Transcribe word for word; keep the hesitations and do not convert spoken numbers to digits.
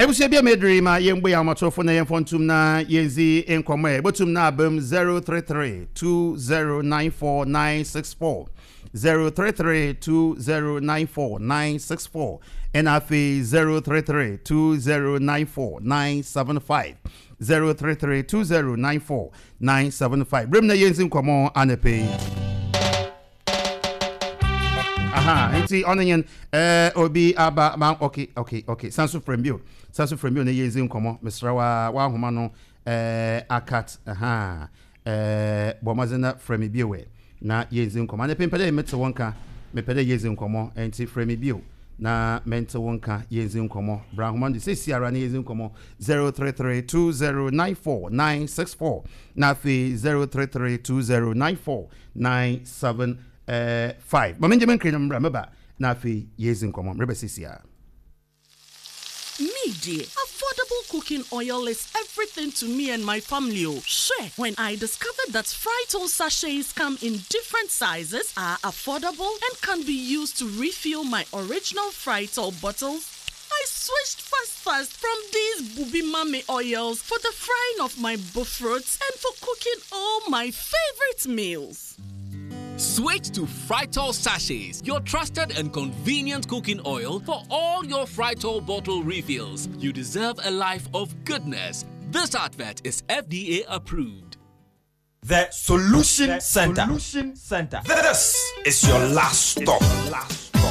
Ebusia bia medri ma yembo ya matofo na yemfontum na yenzi enkomo e botum na abam zero three three two zero nine four nine six four zero three three two zero nine four nine six four and afi zero three three two zero nine four nine seven five zero three three two zero nine four nine seven five brim na yenzi enkomo anepe. Aha, enti onion eh obi aba ma okay okay okay sanso frembio sanso frembio na yezi nkomo mesrawa wa homa no eh akat aha eh bomazena frembio we na yezi nkomo na pempede mete wonka mepede yezi nkomo enti frembio na mente wonka yezi nkomo bra homa de sesiara na yezi nkomo zero three three two zero nine four nine six four na fi zero three three two zero nine four nine seven Uh, five. But Benjamin Krenum remember Nafi Yezin Common Rebecca. Me, dear, affordable cooking oil is everything to me and my family. Oh, sure. When I discovered that Frytol sachets come in different sizes, are affordable, and can be used to refill my original Frytol bottles, I switched fast fast from these Bubi Mame oils for the frying of my buffroots and for cooking all my favorite meals. Switch to Frytol sachets, your trusted and convenient cooking oil for all your Frytol bottle refills. You deserve a life of goodness. This advert is F D A approved. The Solution Center. Solution Center. This is your last stop. Last